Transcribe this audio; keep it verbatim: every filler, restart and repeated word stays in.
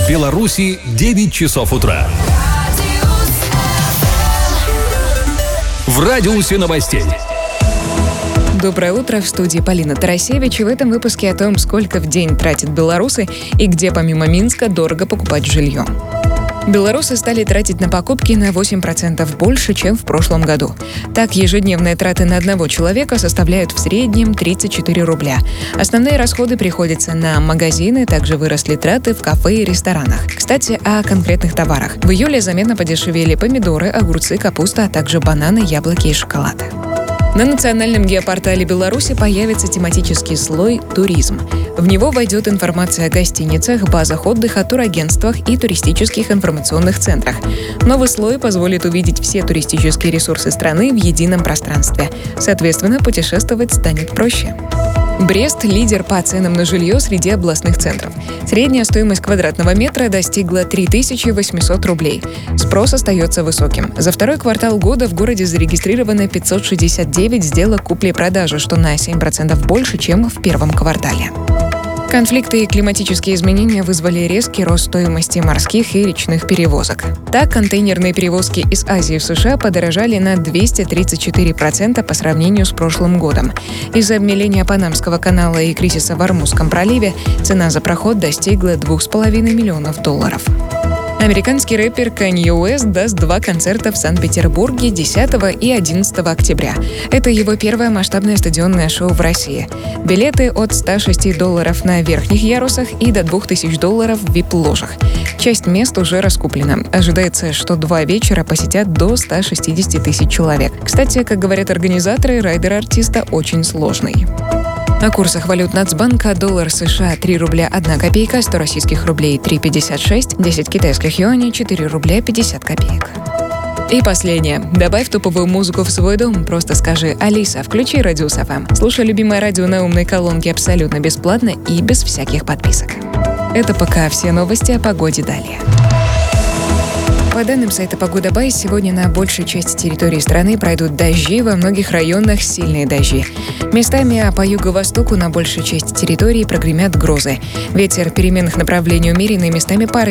Беларуси девять часов утра. В радиусе новостей. Доброе утро, в студии Полина Тарасевич, и в этом выпуске о том, сколько в день тратят белорусы и где помимо Минска дорого покупать жилье. Белорусы стали тратить на покупки на восемь процентов больше, чем в прошлом году. Так, ежедневные траты на одного человека составляют в среднем тридцать четыре рубля. Основные расходы приходятся на магазины, также выросли траты в кафе и ресторанах. Кстати, о конкретных товарах. В июле заметно подешевели помидоры, огурцы, капуста, а также бананы, яблоки и шоколад. На национальном геопортале Беларуси появится тематический слой «Туризм». В него войдет информация о гостиницах, базах отдыха, турагентствах и туристических информационных центрах. Новый слой позволит увидеть все туристические ресурсы страны в едином пространстве. Соответственно, путешествовать станет проще. Брест – лидер по ценам на жилье среди областных центров. Средняя стоимость квадратного метра достигла три тысячи восемьсот рублей. Спрос остается высоким. За второй квартал года в городе зарегистрировано пятьсот шестьдесят девять сделок купли-продажи, что на семь процентов больше, чем в первом квартале. Конфликты и климатические изменения вызвали резкий рост стоимости морских и речных перевозок. Так, контейнерные перевозки из Азии в США подорожали на двести тридцать четыре процента по сравнению с прошлым годом. Из-за обмеления Панамского канала и кризиса в Ормузском проливе цена за проход достигла двух с половиной миллионов долларов. Американский рэпер Канье Уэст даст два концерта в Санкт-Петербурге десятого и одиннадцатого октября. Это его первое масштабное стадионное шоу в России. Билеты от ста шести долларов на верхних ярусах и до двух тысяч долларов в ви ай пи-ложах. Часть мест уже раскуплена. Ожидается, что два вечера посетят до ста шестидесяти тысяч человек. Кстати, как говорят организаторы, райдер артиста очень сложный. На курсах валют Нацбанка: доллар США три рубля одна копейка, сто российских рублей три пятьдесят шесть, десять китайских юаней четыре рубля пятьдесят копеек. И последнее. Добавь топовую музыку в свой дом. Просто скажи: «Алиса, включи Радиус эф эм». Слушай любимое радио на умной колонке абсолютно бесплатно и без всяких подписок. Это пока все новости о погоде. Далее. По данным сайта Погода Бай, сегодня на большей части территории страны пройдут дожди, во многих районах сильные дожди. Местами, а по юго-востоку на большей части территории прогремят грозы. Ветер переменных направлений умеренный, местами порывистый.